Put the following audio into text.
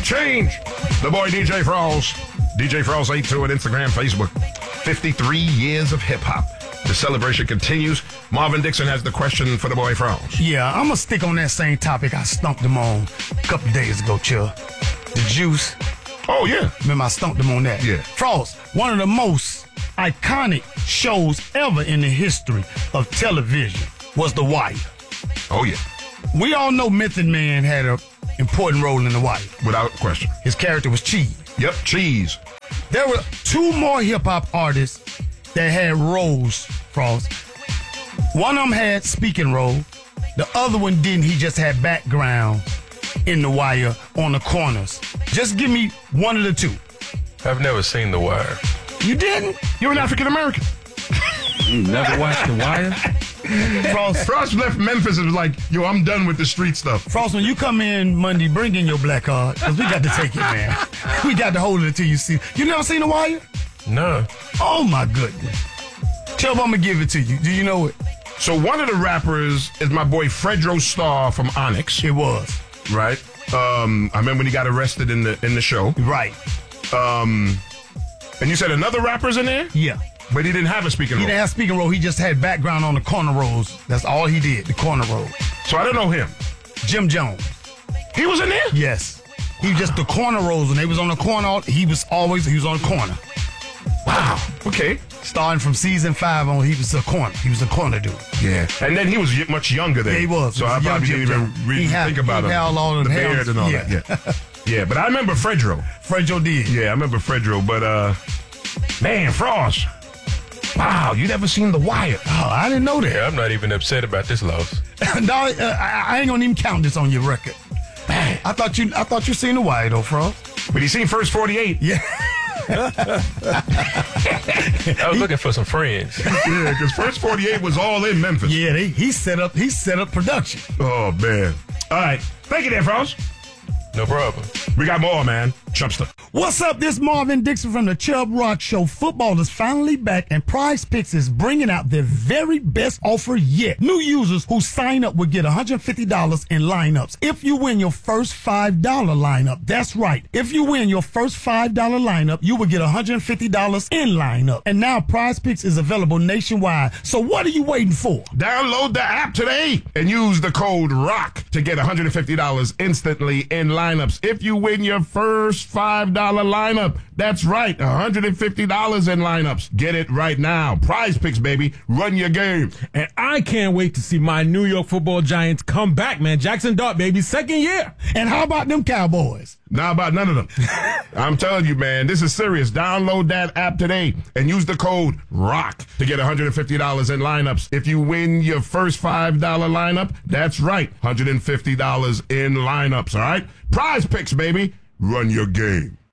change. The boy DJ Frost. DJ Frost 82 on Instagram, Facebook. 53 years of hip-hop. The celebration continues. Marvin Dixon has the question for the boy Frost. Yeah, I'm going to stick on that same topic I stumped him on a couple days ago, Chubb. The Juice. Oh, yeah. Remember, I stumped him on that. Yeah. Frost, one of the most iconic shows ever in the history of television was The Wire. Oh, yeah. We all know Method Man had an important role in The Wire. Without question. His character was Cheese. Yep, Cheese. There were two more hip-hop artists that had roles, Frost. One of them had speaking role. The other one didn't. He just had background in The Wire on the corners. Just give me one of the two. I've never seen The Wire. You didn't? You're an African-American. You never watched The Wire? Frost left Memphis and was like, yo, I'm done with the street stuff. Frost, when you come in Monday, bring in your black card, because we got to take it, man. We got to hold it until you see. You never seen The Wire? No. Oh, my goodness. Chubb, I'm going to give it to you. Do you know it? So one of the rappers is my boy Fredro Starr from Onyx. It was. Right? I remember when he got arrested in the show. Right. And you said another rapper's in there? Yeah. But he didn't have a speaking role. He didn't have speaking role. He just had background on the corner rolls. That's all he did, the corner roll. So I don't know him. Jim Jones. He was in there? Yes. He was just the corner rolls. When they was on the corner, he was on the corner. Wow. Okay. Starting from season 5 on, he was a corner. He was a corner dude. Yeah. And then he was much younger then. Yeah, he was. So I probably didn't even really think about him. All the beard and all that. Yeah. Yeah, but I remember Fredro. Fredro did. Yeah, I remember Fredro. But, man, Frost. Wow, you never seen The Wire. Oh, I didn't know that. Yeah, I'm not even upset about this loss. No, I ain't gonna even count this on your record. Man, I thought you seen The Wire though, Frost. But you seen First 48. Yeah. I was looking for some friends. Yeah, because First 48 was all in Memphis. Yeah, he set up production. Oh, man. All right. Thank you there, Frost. No problem. We got more, man. Chumpster. What's up? This Marvin Dixon from the Chubb Rock Show. Football is finally back, and Prize Picks is bringing out their very best offer yet. New users who sign up will get $150 in lineups if you win your first $5 lineup. That's right. If you win your first $5 lineup, you will get $150 in lineup. And now Prize Picks is available nationwide. So what are you waiting for? Download the app today and use the code ROCK to get $150 instantly in lineups if you win your first $5 lineup. That's right, $150 in lineups. Get it right now. Prize Picks, baby. Run your game. And I can't wait to see my New York Football Giants come back, man. Jackson Dart, baby, second year. And how about them Cowboys? Not about none of them. I'm telling you, man, this is serious. Download that app today and use the code ROCK to get $150 in lineups. If you win your first $5 lineup, that's right, $150 in lineups, all right? Prize Picks, baby. Run your game.